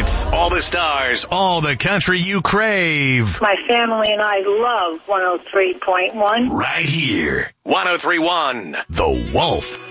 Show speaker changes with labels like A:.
A: hits, all the stars, all the country you crave.
B: My family and I love 103.1.
A: Right here. 103.1 The Wolf.